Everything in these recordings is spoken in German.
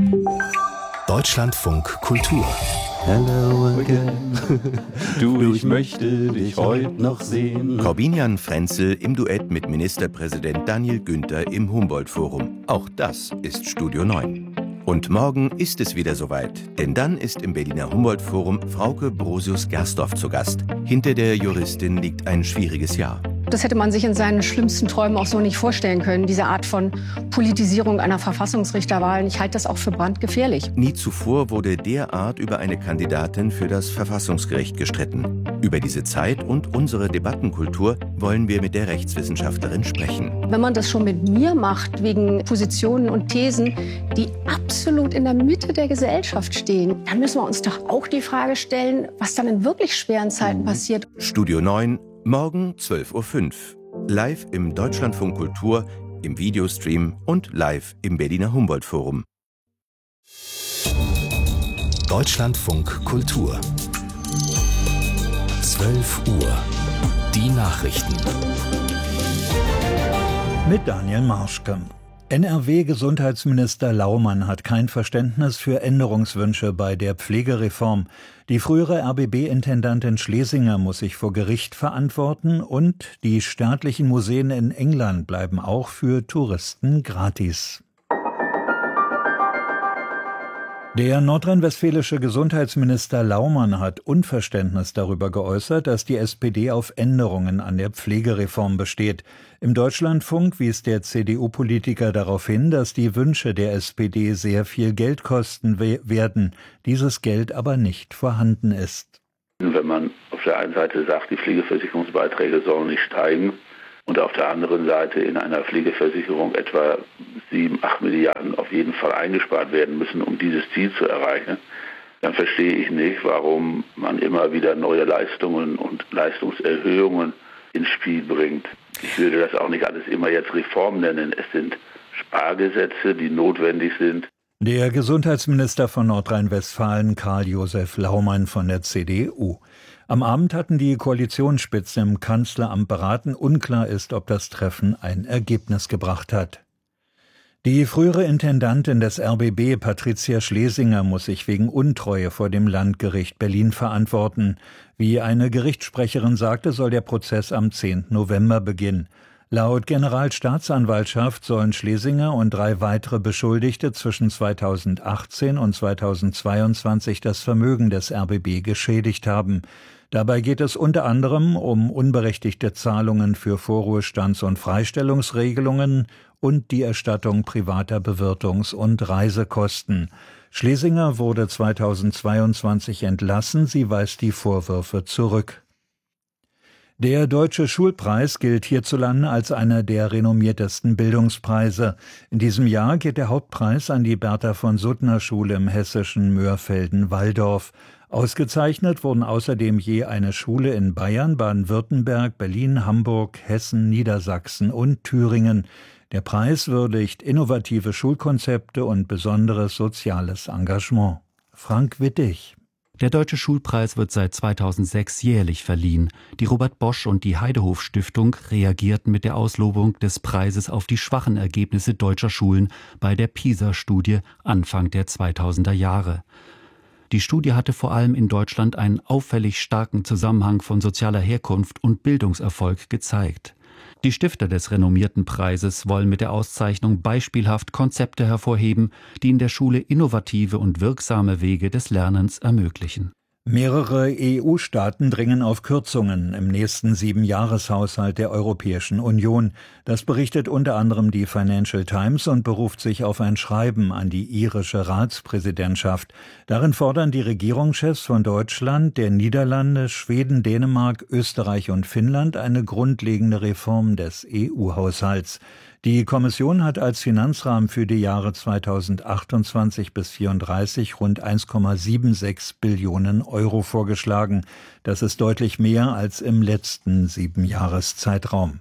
Deutschlandfunk Kultur. Hello again. Du, ich möchte dich heute noch sehen. Corbinian Frenzel im Duett mit Ministerpräsident Daniel Günther im Humboldt-Forum. Auch das ist Studio 9. Und morgen ist es wieder soweit, denn dann ist im Berliner Humboldt-Forum Frauke Brosius-Gersdorf zu Gast. Hinter der Juristin liegt ein schwieriges Jahr. Das hätte man sich in seinen schlimmsten Träumen auch so nicht vorstellen können, diese Art von Politisierung einer Verfassungsrichterwahl. Ich halte das auch für brandgefährlich. Nie zuvor wurde derart über eine Kandidatin für das Verfassungsgericht gestritten. Über diese Zeit und unsere Debattenkultur wollen wir mit der Rechtswissenschaftlerin sprechen. Wenn man das schon mit mir macht, wegen Positionen und Thesen, die absolut in der Mitte der Gesellschaft stehen, dann müssen wir uns doch auch die Frage stellen, was dann in wirklich schweren Zeiten passiert. Studio 9, morgen 12.05 Uhr. Live im Deutschlandfunk Kultur, im Videostream und live im Berliner Humboldt-Forum. Deutschlandfunk Kultur. 12 Uhr. Die Nachrichten. Mit Daniel Marschke. NRW-Gesundheitsminister Laumann hat kein Verständnis für Änderungswünsche bei der Pflegereform. Die frühere RBB-Intendantin Schlesinger muss sich vor Gericht verantworten und die staatlichen Museen in England bleiben auch für Touristen gratis. Der nordrhein-westfälische Gesundheitsminister Laumann hat Unverständnis darüber geäußert, dass die SPD auf Änderungen an der Pflegereform besteht. Im Deutschlandfunk wies der CDU-Politiker darauf hin, dass die Wünsche der SPD sehr viel Geld kosten werden, dieses Geld aber nicht vorhanden ist. Wenn man auf der einen Seite sagt, die Pflegeversicherungsbeiträge sollen nicht steigen, und auf der anderen Seite in einer Pflegeversicherung etwa 7-8 Milliarden auf jeden Fall eingespart werden müssen, um dieses Ziel zu erreichen, dann verstehe ich nicht, warum man immer wieder neue Leistungen und Leistungserhöhungen ins Spiel bringt. Ich würde das auch nicht alles immer jetzt Reform nennen. Es sind Spargesetze, die notwendig sind. Der Gesundheitsminister von Nordrhein-Westfalen, Karl-Josef Laumann von der CDU. Am Abend hatten die Koalitionsspitzen im Kanzleramt beraten. Unklar ist, ob das Treffen ein Ergebnis gebracht hat. Die frühere Intendantin des RBB, Patricia Schlesinger, muss sich wegen Untreue vor dem Landgericht Berlin verantworten. Wie eine Gerichtssprecherin sagte, soll der Prozess am 10. November beginnen. Laut Generalstaatsanwaltschaft sollen Schlesinger und 3 weitere Beschuldigte zwischen 2018 und 2022 das Vermögen des RBB geschädigt haben. Dabei geht es unter anderem um unberechtigte Zahlungen für Vorruhestands- und Freistellungsregelungen und die Erstattung privater Bewirtungs- und Reisekosten. Schlesinger wurde 2022 entlassen, sie weist die Vorwürfe zurück. Der Deutsche Schulpreis gilt hierzulande als einer der renommiertesten Bildungspreise. In diesem Jahr geht der Hauptpreis an die Bertha-von-Suttner-Schule im hessischen Mörfelden-Walldorf. Ausgezeichnet wurden außerdem je eine Schule in Bayern, Baden-Württemberg, Berlin, Hamburg, Hessen, Niedersachsen und Thüringen. Der Preis würdigt innovative Schulkonzepte und besonderes soziales Engagement. Frank Wittig. Der Deutsche Schulpreis wird seit 2006 jährlich verliehen. Die Robert Bosch und die Heidehof Stiftung reagierten mit der Auslobung des Preises auf die schwachen Ergebnisse deutscher Schulen bei der PISA-Studie Anfang der 2000er Jahre. Die Studie hatte vor allem in Deutschland einen auffällig starken Zusammenhang von sozialer Herkunft und Bildungserfolg gezeigt. Die Stifter des renommierten Preises wollen mit der Auszeichnung beispielhaft Konzepte hervorheben, die in der Schule innovative und wirksame Wege des Lernens ermöglichen. Mehrere EU-Staaten dringen auf Kürzungen im nächsten 7-Jahreshaushalt der Europäischen Union. Das berichtet unter anderem die Financial Times und beruft sich auf ein Schreiben an die irische Ratspräsidentschaft. Darin fordern die Regierungschefs von Deutschland, der Niederlande, Schweden, Dänemark, Österreich und Finnland eine grundlegende Reform des EU-Haushalts. Die Kommission hat als Finanzrahmen für die Jahre 2028 bis 2034 rund 1,76 Billionen Euro vorgeschlagen. Das ist deutlich mehr als im letzten 7-Jahreszeitraum.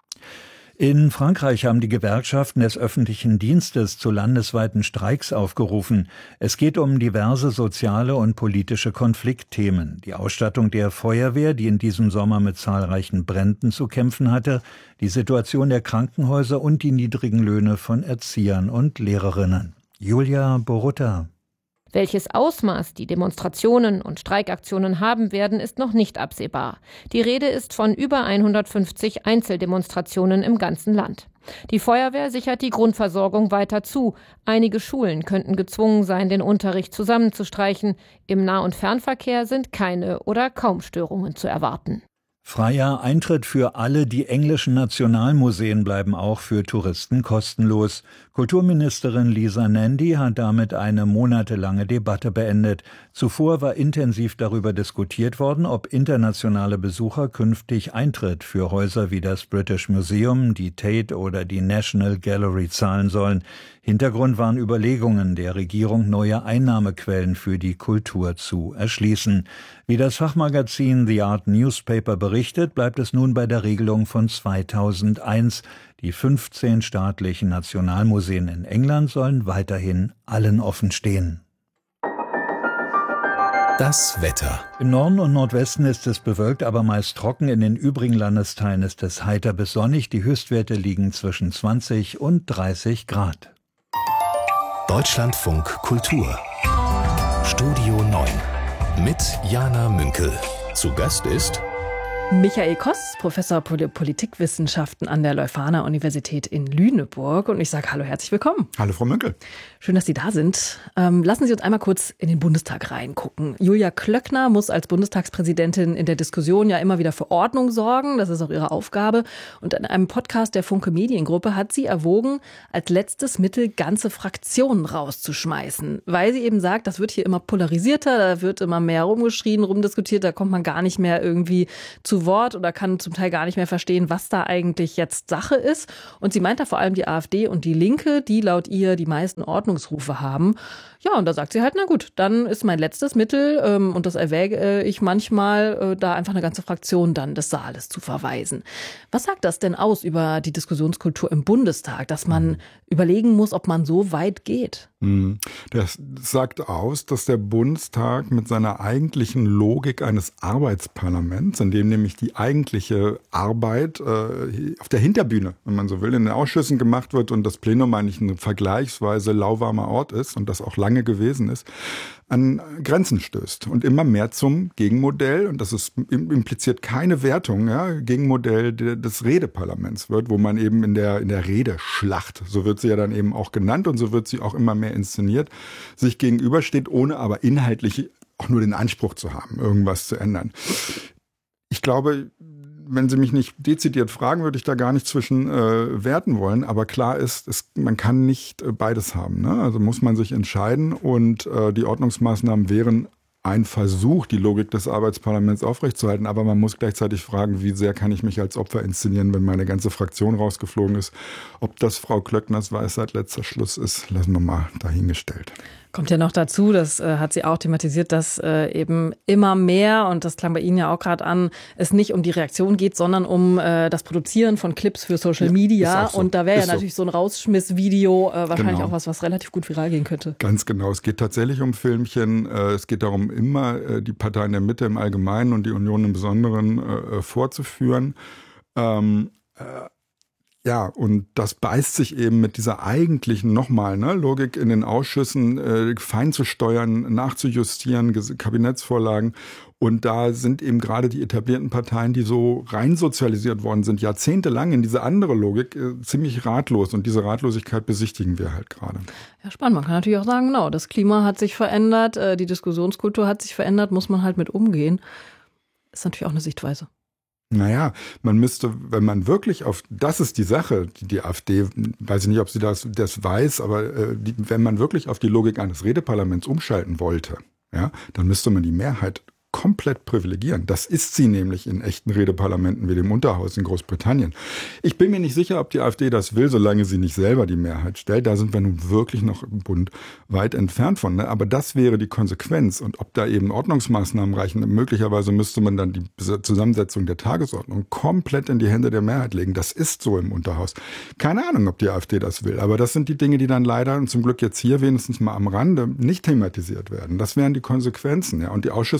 In Frankreich haben die Gewerkschaften des öffentlichen Dienstes zu landesweiten Streiks aufgerufen. Es geht um diverse soziale und politische Konfliktthemen. Die Ausstattung der Feuerwehr, die in diesem Sommer mit zahlreichen Bränden zu kämpfen hatte, die Situation der Krankenhäuser und die niedrigen Löhne von Erziehern und Lehrerinnen. Julia Borutta. Welches Ausmaß die Demonstrationen und Streikaktionen haben werden, ist noch nicht absehbar. Die Rede ist von über 150 Einzeldemonstrationen im ganzen Land. Die Feuerwehr sichert die Grundversorgung weiter zu. Einige Schulen könnten gezwungen sein, den Unterricht zusammenzustreichen. Im Nah- und Fernverkehr sind keine oder kaum Störungen zu erwarten. Freier Eintritt für alle. Die englischen Nationalmuseen bleiben auch für Touristen kostenlos. Kulturministerin Lisa Nandy hat damit eine monatelange Debatte beendet. Zuvor war intensiv darüber diskutiert worden, ob internationale Besucher künftig Eintritt für Häuser wie das British Museum, die Tate oder die National Gallery zahlen sollen. Hintergrund waren Überlegungen der Regierung, neue Einnahmequellen für die Kultur zu erschließen. Wie das Fachmagazin The Art Newspaper berichtet, bleibt es nun bei der Regelung von 2001. Die 15 staatlichen Nationalmuseen in England sollen weiterhin allen offen stehen. Das Wetter. Im Norden und Nordwesten ist es bewölkt, aber meist trocken. In den übrigen Landesteilen ist es heiter bis sonnig. Die Höchstwerte liegen zwischen 20 und 30 Grad. Deutschlandfunk Kultur. Studio 9 mit Jana Münkel. Zu Gast ist Michael Koss, Professor Politikwissenschaften an der Leuphana Universität in Lüneburg. Und ich sage hallo, herzlich willkommen. Hallo, Frau Münkel. Schön, dass Sie da sind. Lassen Sie uns einmal kurz in den Bundestag reingucken. Julia Klöckner muss als Bundestagspräsidentin in der Diskussion ja immer wieder für Ordnung sorgen. Das ist auch ihre Aufgabe. Und in einem Podcast der Funke Mediengruppe hat sie erwogen, als letztes Mittel ganze Fraktionen rauszuschmeißen. Weil sie eben sagt, das wird hier immer polarisierter, da wird immer mehr rumgeschrien, rumdiskutiert, da kommt man gar nicht mehr irgendwie zu Wort oder kann zum Teil gar nicht mehr verstehen, was da eigentlich jetzt Sache ist. Und sie meint da vor allem die AfD und die Linke, die laut ihr die meisten Ordnungsrufe haben. Ja, und da sagt sie halt, na gut, dann ist mein letztes Mittel, und das erwäge ich manchmal, da einfach eine ganze Fraktion dann des Saales zu verweisen. Was sagt das denn aus über die Diskussionskultur im Bundestag, dass man überlegen muss, ob man so weit geht? Das sagt aus, dass der Bundestag mit seiner eigentlichen Logik eines Arbeitsparlaments, in dem nämlich die eigentliche Arbeit auf der Hinterbühne, wenn man so will, in den Ausschüssen gemacht wird und das Plenum eigentlich ein vergleichsweise lauwarmer Ort ist und das auch lange gewesen ist, an Grenzen stößt und immer mehr zum Gegenmodell, und das impliziert keine Wertung, ja, Gegenmodell des Redeparlaments wird, wo man eben in der Redeschlacht, so wird sie ja dann eben auch genannt und so wird sie auch immer mehr inszeniert, sich gegenübersteht, ohne aber inhaltlich auch nur den Anspruch zu haben, irgendwas zu ändern. Ich glaube, wenn Sie mich nicht dezidiert fragen, würde ich da gar nicht zwischen werten wollen. Aber klar ist, man kann nicht beides haben, ne? Also muss man sich entscheiden. Und die Ordnungsmaßnahmen wären ein Versuch, die Logik des Arbeitsparlaments aufrechtzuerhalten. Aber man muss gleichzeitig fragen, wie sehr kann ich mich als Opfer inszenieren, wenn meine ganze Fraktion rausgeflogen ist. Ob das Frau Klöckners Weisheit letzter Schluss ist, lassen wir mal dahingestellt. Kommt ja noch dazu, das hat sie auch thematisiert, dass eben immer mehr, und das klang bei Ihnen ja auch gerade an, es nicht um die Reaktion geht, sondern um das Produzieren von Clips für Social Media. So. Und da wäre ja natürlich so ein Rausschmiss-Video wahrscheinlich auch was relativ gut viral gehen könnte. Ganz genau. Es geht tatsächlich um Filmchen. Es geht darum, immer die Parteien der Mitte im Allgemeinen und die Union im Besonderen vorzuführen. Ja, und das beißt sich eben mit dieser eigentlichen Logik in den Ausschüssen, fein zu steuern, nachzujustieren, Kabinettsvorlagen. Und da sind eben gerade die etablierten Parteien, die so rein sozialisiert worden sind, jahrzehntelang in diese andere Logik, ziemlich ratlos. Und diese Ratlosigkeit besichtigen wir halt gerade. Ja, spannend. Man kann natürlich auch sagen, genau, das Klima hat sich verändert, die Diskussionskultur hat sich verändert, muss man halt mit umgehen. Ist natürlich auch eine Sichtweise. Naja, man müsste, wenn man wirklich das ist die Sache, die AfD, weiß ich nicht, ob sie das weiß, aber wenn man wirklich auf die Logik eines Redeparlaments umschalten wollte, ja, dann müsste man die Mehrheit komplett privilegieren. Das ist sie nämlich in echten Redeparlamenten wie dem Unterhaus in Großbritannien. Ich bin mir nicht sicher, ob die AfD das will, solange sie nicht selber die Mehrheit stellt. Da sind wir nun wirklich noch im Bund weit entfernt von. Ne? Aber das wäre die Konsequenz. Und ob da eben Ordnungsmaßnahmen reichen, möglicherweise müsste man dann die Zusammensetzung der Tagesordnung komplett in die Hände der Mehrheit legen. Das ist so im Unterhaus. Keine Ahnung, ob die AfD das will. Aber das sind die Dinge, die dann leider und zum Glück jetzt hier wenigstens mal am Rande nicht thematisiert werden. Das wären die Konsequenzen. Ja? Und die Ausschüsse spielen eine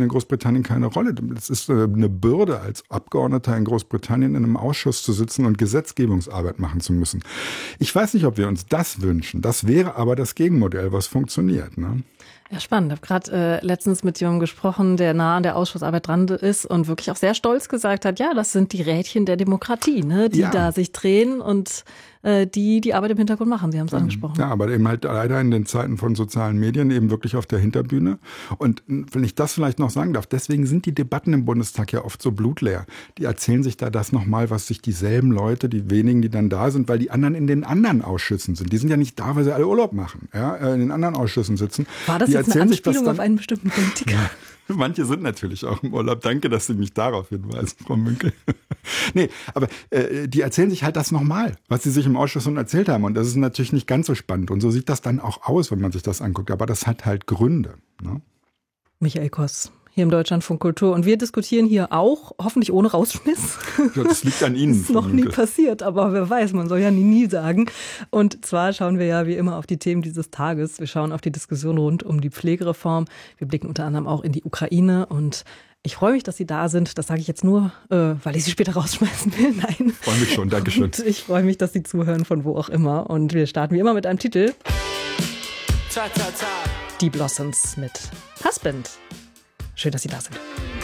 Großbritannien keine Rolle. Es ist eine Bürde, als Abgeordneter in Großbritannien in einem Ausschuss zu sitzen und Gesetzgebungsarbeit machen zu müssen. Ich weiß nicht, ob wir uns das wünschen. Das wäre aber das Gegenmodell, was funktioniert, ne? Ja, spannend. Ich habe gerade letztens mit jemandem gesprochen, der nah an der Ausschussarbeit dran ist und wirklich auch sehr stolz gesagt hat, ja, das sind die Rädchen der Demokratie, ne, die da sich drehen und die Arbeit im Hintergrund machen. Sie haben es angesprochen. Ja, aber eben halt leider in den Zeiten von sozialen Medien eben wirklich auf der Hinterbühne. Und wenn ich das vielleicht noch sagen darf, deswegen sind die Debatten im Bundestag ja oft so blutleer. Die erzählen sich da das nochmal, was sich dieselben Leute, die wenigen, die dann da sind, weil die anderen in den anderen Ausschüssen sind. Die sind ja nicht da, weil sie alle Urlaub machen, ja, in den anderen Ausschüssen sitzen. War das die jetzt eine Anspielung auf einen bestimmten Politiker? Ja. Manche sind natürlich auch im Urlaub. Danke, dass Sie mich darauf hinweisen, Frau Münkel. Nee, aber die erzählen sich halt das nochmal, was sie sich im Ausschuss schon erzählt haben. Und das ist natürlich nicht ganz so spannend. Und so sieht das dann auch aus, wenn man sich das anguckt. Aber das hat halt Gründe. Ne? Michael Koss, hier im Deutschlandfunk Kultur. Und wir diskutieren hier auch, hoffentlich ohne Rausschmiss. Ja, das liegt an Ihnen. Das ist noch nie passiert, aber wer weiß, man soll ja nie sagen. Und zwar schauen wir ja wie immer auf die Themen dieses Tages. Wir schauen auf die Diskussion rund um die Pflegereform. Wir blicken unter anderem auch in die Ukraine. Und ich freue mich, dass Sie da sind. Das sage ich jetzt nur, weil ich Sie später rausschmeißen will. Nein. Freue mich schon, Dankeschön. Und ich freue mich, dass Sie zuhören, von wo auch immer. Und wir starten wie immer mit einem Titel. Die Blossoms mit Husband. Schön, dass Sie da sind.